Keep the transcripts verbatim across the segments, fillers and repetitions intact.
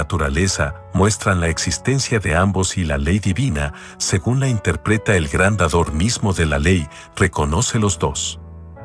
naturaleza muestran la existencia de ambos y la ley divina, según la interpreta el gran dador mismo de la ley, reconoce los dos.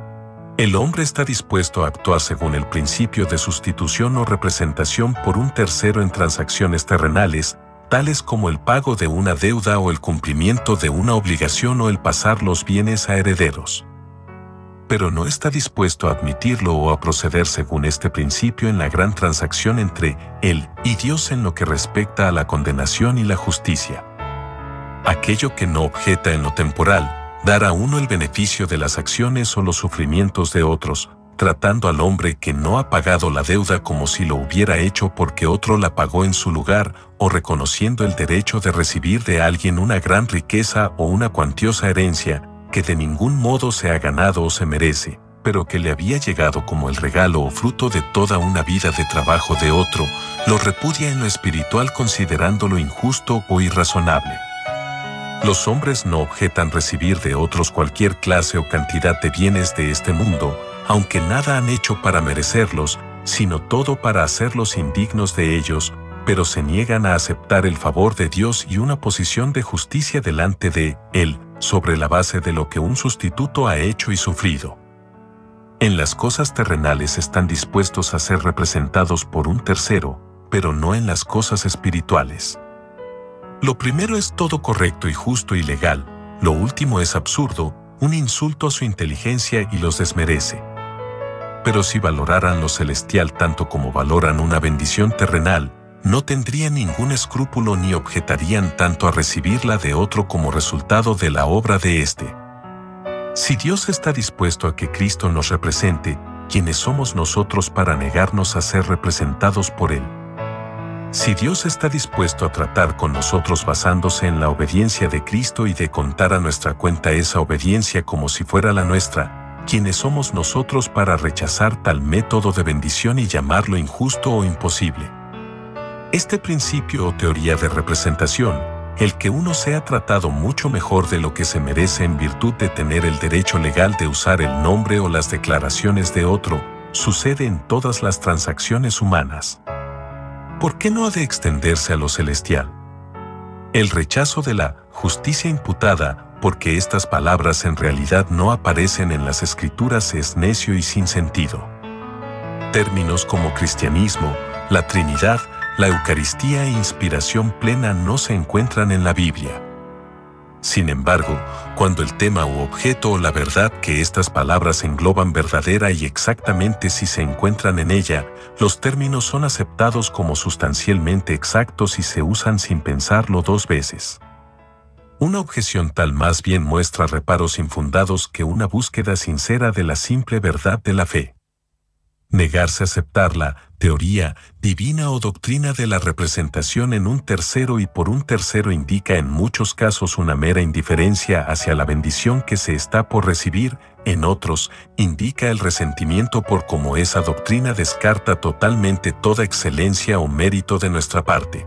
El hombre está dispuesto a actuar según el principio de sustitución o representación por un tercero en transacciones terrenales, tales como el pago de una deuda o el cumplimiento de una obligación o el pasar los bienes a herederos. Pero no está dispuesto a admitirlo o a proceder según este principio en la gran transacción entre él y Dios en lo que respecta a la condenación y la justicia. Aquello que no objeta en lo temporal, dar a uno el beneficio de las acciones o los sufrimientos de otros, tratando al hombre que no ha pagado la deuda como si lo hubiera hecho porque otro la pagó en su lugar, o reconociendo el derecho de recibir de alguien una gran riqueza o una cuantiosa herencia, que de ningún modo se ha ganado o se merece, pero que le había llegado como el regalo o fruto de toda una vida de trabajo de otro, lo repudia en lo espiritual considerándolo injusto o irrazonable. Los hombres no objetan recibir de otros cualquier clase o cantidad de bienes de este mundo, aunque nada han hecho para merecerlos, sino todo para hacerlos indignos de ellos, pero se niegan a aceptar el favor de Dios y una posición de justicia delante de Él, sobre la base de lo que un sustituto ha hecho y sufrido. En las cosas terrenales están dispuestos a ser representados por un tercero, pero no en las cosas espirituales. Lo primero es todo correcto y justo y legal, lo último es absurdo, un insulto a su inteligencia y los desmerece. Pero si valoraran lo celestial tanto como valoran una bendición terrenal, no tendrían ningún escrúpulo ni objetarían tanto a recibirla de otro como resultado de la obra de éste. Si Dios está dispuesto a que Cristo nos represente, ¿quiénes somos nosotros para negarnos a ser representados por Él? Si Dios está dispuesto a tratar con nosotros basándose en la obediencia de Cristo y de contar a nuestra cuenta esa obediencia como si fuera la nuestra, ¿quiénes somos nosotros para rechazar tal método de bendición y llamarlo injusto o imposible? Este principio o teoría de representación, el que uno sea tratado mucho mejor de lo que se merece en virtud de tener el derecho legal de usar el nombre o las declaraciones de otro, sucede en todas las transacciones humanas. ¿Por qué no ha de extenderse a lo celestial? El rechazo de la justicia imputada, porque estas palabras en realidad no aparecen en las Escrituras, es necio y sin sentido. Términos como cristianismo, la Trinidad, la Eucaristía e inspiración plena no se encuentran en la Biblia. Sin embargo, cuando el tema u objeto o la verdad que estas palabras engloban verdadera y exactamente si se encuentran en ella, los términos son aceptados como sustancialmente exactos y se usan sin pensarlo dos veces. Una objeción tal más bien muestra reparos infundados que una búsqueda sincera de la simple verdad de la fe. Negarse a aceptar la teoría divina o doctrina de la representación en un tercero y por un tercero indica en muchos casos una mera indiferencia hacia la bendición que se está por recibir, en otros, indica el resentimiento por cómo esa doctrina descarta totalmente toda excelencia o mérito de nuestra parte.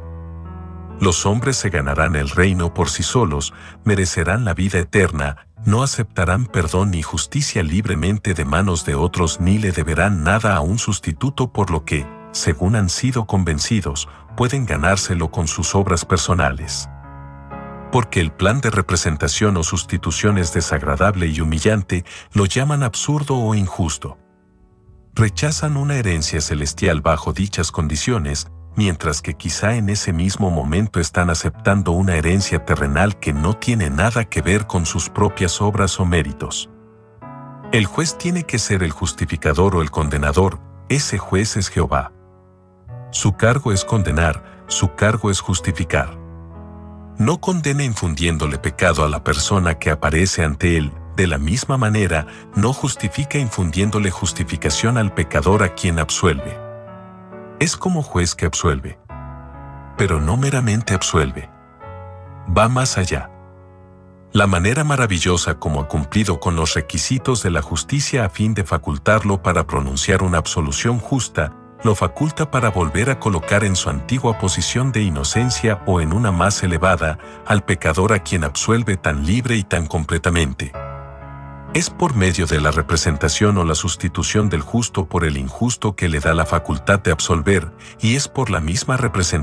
Los hombres se ganarán el reino por sí solos, merecerán la vida eterna, no aceptarán perdón ni justicia libremente de manos de otros ni le deberán nada a un sustituto por lo que, según han sido convencidos, pueden ganárselo con sus obras personales. Porque el plan de representación o sustitución es desagradable y humillante, lo llaman absurdo o injusto. Rechazan una herencia celestial bajo dichas condiciones, mientras que quizá en ese mismo momento están aceptando una herencia terrenal que no tiene nada que ver con sus propias obras o méritos. El juez tiene que ser el justificador o el condenador, ese juez es Jehová. Su cargo es condenar, su cargo es justificar. No condena infundiéndole pecado a la persona que aparece ante él, de la misma manera, no justifica infundiéndole justificación al pecador a quien absuelve. Es como juez que absuelve, pero no meramente absuelve. Va más allá. La manera maravillosa como ha cumplido con los requisitos de la justicia a fin de facultarlo para pronunciar una absolución justa, lo faculta para volver a colocar en su antigua posición de inocencia o en una más elevada, al pecador a quien absuelve tan libre y tan completamente. Es por medio de la representación o la sustitución del justo por el injusto que le da la facultad de absolver, y es por la misma representación